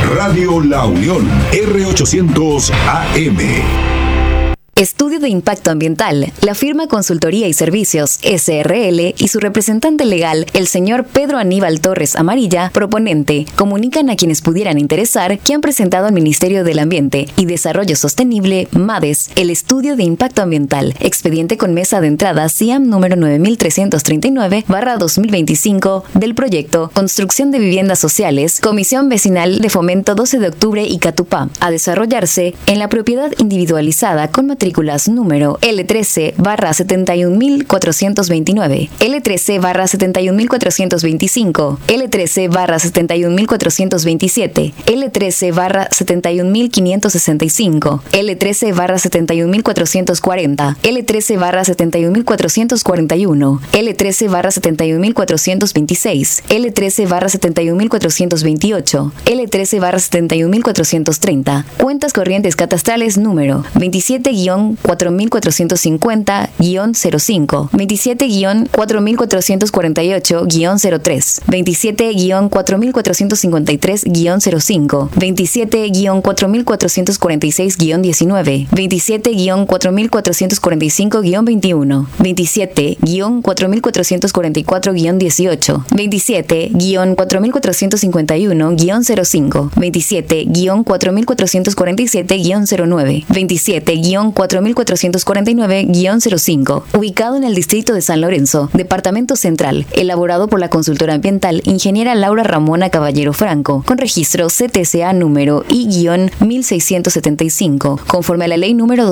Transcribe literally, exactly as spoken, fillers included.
Radio La Unión, R ochocientos A M. Estudio de Impacto Ambiental. La firma Consultoría y Servicios S R L y su representante legal, el señor Pedro Aníbal Torres Amarilla, proponente, comunican a quienes pudieran interesar que han presentado al Ministerio del Ambiente y Desarrollo Sostenible, MADES, el Estudio de Impacto Ambiental, expediente con mesa de entrada C I A M número nueve mil trescientos treinta y nueve barra dos mil veinticinco del proyecto Construcción de Viviendas Sociales, Comisión Vecinal de Fomento doce de octubre y Catupá, a desarrollarse en la propiedad individualizada con matrículas número L trece barra setenta y un mil cuatrocientos veintinueve, L trece barra setenta y un mil cuatrocientos veinticinco, L trece barra setenta y un mil cuatrocientos veintisiete, L trece barra setenta y un mil quinientos sesenta y cinco, L trece barra setenta y un mil cuatrocientos cuarenta, L trece barra setenta y un mil cuatrocientos cuarenta y uno, L trece barra setenta y un mil cuatrocientos veintiséis, L trece barra setenta y un mil cuatrocientos veintiocho, L trece barra setenta y un mil cuatrocientos treinta. Cuentas corrientes catastrales número veintisiete guión cuatro mil cuatrocientos cincuenta guión cero cinco, veintisiete guión cuatro mil cuatrocientos cuarenta y ocho guión cero tres, veintisiete guión cuatro mil cuatrocientos cincuenta y tres guión cero cinco, veintisiete guión cuatro mil cuatrocientos cuarenta y seis guión diecinueve, veintisiete guión cuatro mil cuatrocientos cuarenta y cinco guión veintiuno, veintisiete guión cuatro mil cuatrocientos cuarenta y cuatro guión dieciocho, veintisiete guión cuatro mil cuatrocientos cincuenta y uno guión cero cinco, veintisiete guión cuatro mil cuatrocientos cuarenta y siete guión cero nueve, veintisiete guión cuatro mil cuatrocientos cuarenta y nueve guión cero cinco, ubicado en el distrito de San Lorenzo, departamento central, elaborado por la consultora ambiental ingeniera Laura Ramona Caballero Franco, con registro C T C A número I mil seiscientos setenta y cinco, conforme a la ley número